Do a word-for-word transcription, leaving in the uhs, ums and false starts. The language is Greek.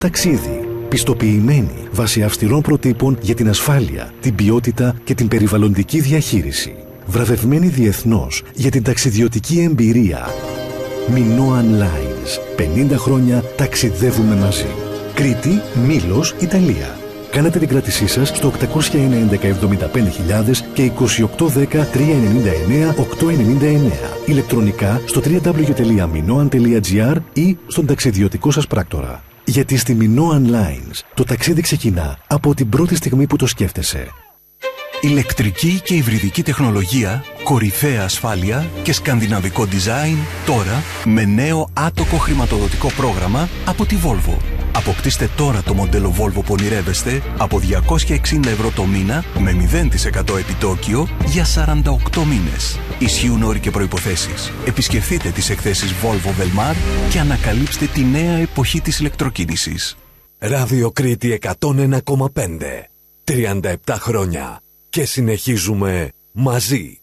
Ταξίδι. Πιστοποιημένη βάσει αυστηρών προτύπων για την ασφάλεια, την ποιότητα και την περιβαλλοντική διαχείριση. Βραβευμένη διεθνώς για την ταξιδιωτική εμπειρία. Minoan Lines. πενήντα χρόνια ταξιδεύουμε μαζί. Κρήτη, Μήλος, Ιταλία. Κάνετε την κράτησή σας στο οκτακόσια ενενήντα εβδομήντα πέντε χιλιάδες και είκοσι οκτώ δέκα τριακόσια ενενήντα εννέα οκτακόσια ενενήντα εννέα. Ηλεκτρονικά στο double-u double-u double-u τελεία minoan τελεία gr ή στον ταξιδιωτικό σας πράκτορα. Γιατί στη Minoan Lines το ταξίδι ξεκινά από την πρώτη στιγμή που το σκέφτεσαι. Ηλεκτρική και υβριδική τεχνολογία, κορυφαία ασφάλεια και σκανδιναβικό design τώρα με νέο άτοκο χρηματοδοτικό πρόγραμμα από τη Volvo. Αποκτήστε τώρα το μοντέλο Volvo που ονειρεύεστε από διακόσια εξήντα ευρώ το μήνα με μηδέν τοις εκατό επιτόκιο για σαράντα οκτώ μήνες. Ισχύουν όροι και προϋποθέσεις. Επισκεφτείτε τις εκθέσεις Volvo Velmar και ανακαλύψτε τη νέα εποχή της ηλεκτροκίνησης. Ράδιο Κρήτη εκατόν ένα κόμμα πέντε. τριάντα επτά χρόνια. Και συνεχίζουμε μαζί.